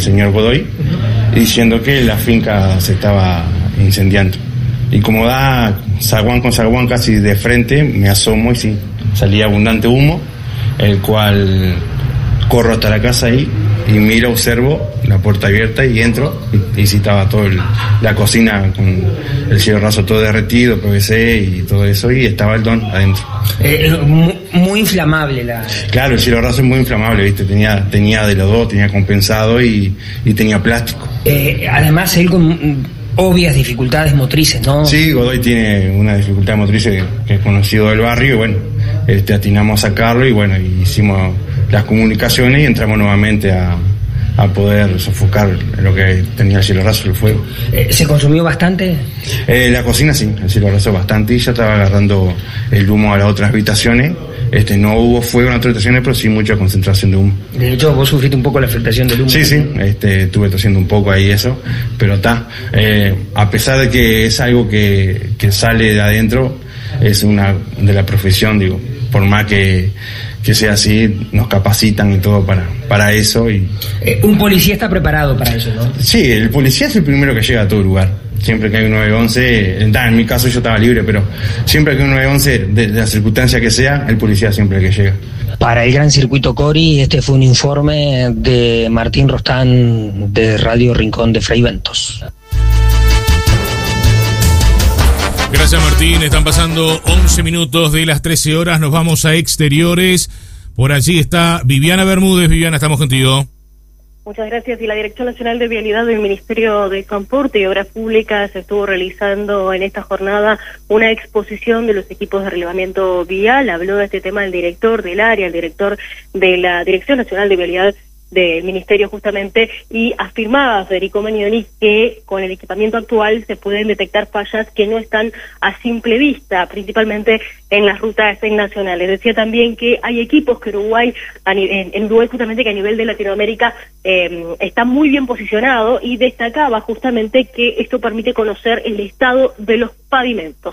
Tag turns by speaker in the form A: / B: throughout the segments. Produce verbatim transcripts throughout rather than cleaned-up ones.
A: señor Godoy, diciendo que la finca se estaba incendiando. Y como da zaguán con zaguán casi de frente, me asomo y sí, salía abundante humo, el cual corro hasta la casa ahí y miro, observo la puerta abierta y entro y, y sí estaba todo el, la cocina con el cielo raso todo derretido, P V C y todo eso, y estaba el don adentro.
B: Eh, muy, muy inflamable la...
A: Claro, el cielo raso es muy inflamable, ¿viste? Tenía, tenía de los dos, tenía compensado y, y tenía plástico.
B: Eh, además él con obvias dificultades motrices, ¿no?
A: Sí, Godoy tiene una dificultad motriz que es conocido del barrio y bueno, este, atinamos a sacarlo y bueno, hicimos las comunicaciones y entramos nuevamente a, a poder sofocar lo que tenía el cielo raso, el fuego.
B: Eh, ¿Se consumió bastante?
A: Eh, la cocina sí, el cielo raso bastante y ya estaba agarrando el humo a las otras habitaciones. Este, no hubo fuego en otras habitaciones, pero sí mucha concentración de humo.
B: De hecho, vos sufriste un poco la afectación del humo.
A: Sí, sí, este, estuve tosiendo un poco ahí eso, pero está. Eh, a pesar de que es algo que, que sale de adentro, es una de la profesión, digo, por más que, que sea así, nos capacitan y todo para, para eso. Y
B: eh, un policía está preparado para eso, ¿no?
A: Sí, el policía es el primero que llega a todo lugar. Siempre que hay un nueve once, en mi caso yo estaba libre, pero siempre que hay un nueve once, de la circunstancia que sea, el policía siempre que llega.
B: Para el Gran Circuito Cori, este fue un informe de Martín Rostán de Radio Rincón de Fray Ventos.
C: Gracias, Martín. Están pasando once minutos de las trece horas. Nos vamos a exteriores. Por allí está Viviana Bermúdez. Viviana, estamos contigo.
D: Muchas gracias. Y la Dirección Nacional de Vialidad del Ministerio de Transporte y Obras Públicas estuvo realizando en esta jornada una exposición de los equipos de relevamiento vial. Habló de este tema el director del área, el director de la Dirección Nacional de Vialidad del Ministerio justamente, y afirmaba Federico Magnoni que con el equipamiento actual se pueden detectar fallas que no están a simple vista, principalmente en las rutas nacionales. Decía también que hay equipos que Uruguay, a ni- en, en Uruguay justamente que a nivel de Latinoamérica eh, está muy bien posicionado, y destacaba justamente que esto permite conocer el estado de los pavimentos.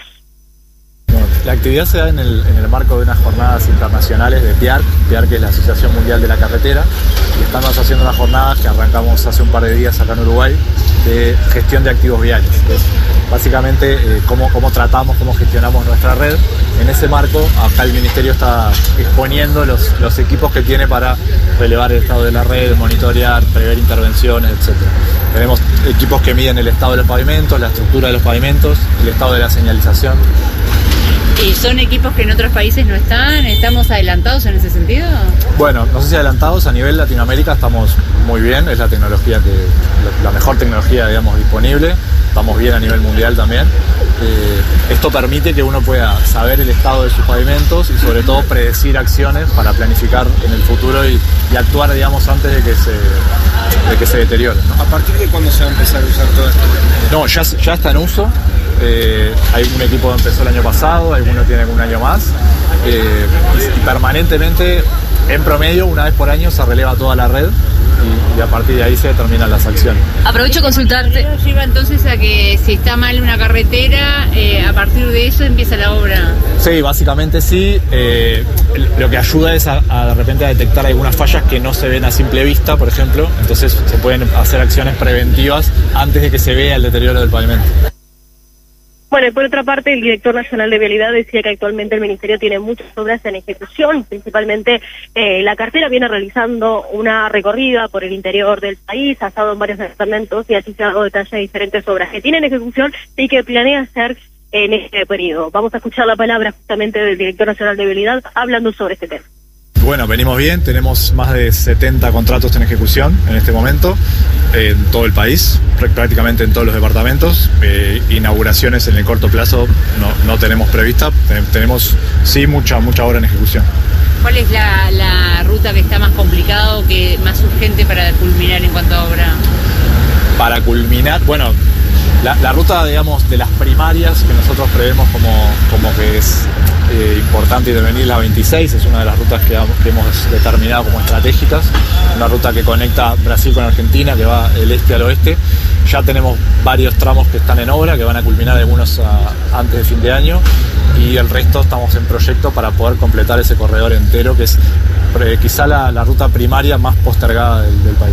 E: La actividad se da en el, en el marco de unas jornadas internacionales de P I A R C, P I A R C es la Asociación Mundial de la Carretera, y estamos haciendo unas jornadas que arrancamos hace un par de días acá en Uruguay, de gestión de activos viales. Es básicamente eh, cómo, cómo tratamos, cómo gestionamos nuestra red. En ese marco, acá el Ministerio está exponiendo los, los equipos que tiene para relevar el estado de la red, monitorear, prever intervenciones, etcétera. Tenemos equipos que miden el estado de los pavimentos, la estructura de los pavimentos, el estado de la señalización.
F: ¿Y son equipos que en otros países no están? ¿Estamos adelantados en ese sentido?
E: Bueno, no sé si adelantados, a nivel Latinoamérica estamos muy bien, es la tecnología que, la mejor tecnología, digamos, disponible, estamos bien a nivel mundial también. Eh, esto permite que uno pueda saber el estado de sus pavimentos y sobre todo predecir acciones para planificar en el futuro y, y actuar, digamos, antes de que se, de que se deteriore, ¿no?
G: ¿A partir de cuándo se va a empezar a usar todo esto?
E: No, ya, ya está en uso. Eh, hay un equipo que empezó el año pasado, alguno tiene un año más, eh, y, y permanentemente, en promedio, una vez por año se releva toda la red y, y a partir de ahí se determinan las acciones.
F: Aprovecho a consultarte. ¿Eso lleva entonces a que si está mal una carretera, eh, a partir de eso empieza la obra?
E: Sí, básicamente sí. Eh, lo que ayuda es a, a de repente a detectar algunas fallas que no se ven a simple vista, por ejemplo, entonces se pueden hacer acciones preventivas antes de que se vea el deterioro del pavimento.
D: Bueno, y por otra parte, el director nacional de Vialidad decía que actualmente el Ministerio tiene muchas obras en ejecución, principalmente eh, la cartera viene realizando una recorrida por el interior del país, ha estado en varios departamentos y allí se ha dado detalle de diferentes obras que tienen ejecución y que planea hacer en este periodo. Vamos a escuchar la palabra justamente del director nacional de Vialidad hablando sobre este tema.
E: Bueno, venimos bien, tenemos más de setenta contratos en ejecución en este momento, en todo el país, prácticamente en todos los departamentos. Eh, inauguraciones en el corto plazo no, no tenemos prevista, tenemos sí mucha, mucha obra en ejecución.
F: ¿Cuál es la, la ruta que está más complicada o que más urgente para culminar en cuanto a obra?
E: Para culminar, bueno, la, la ruta, digamos, de las primarias que nosotros prevemos como, como que es eh, importante intervenir, la veintiséis, es una de las rutas que, que hemos determinado como estratégicas, una ruta que conecta Brasil con Argentina, que va del este al oeste. Ya tenemos varios tramos que están en obra, que van a culminar algunos a, antes de fin de año, y el resto estamos en proyecto para poder completar ese corredor entero, que es eh, quizá la, la ruta primaria más postergada del, del país.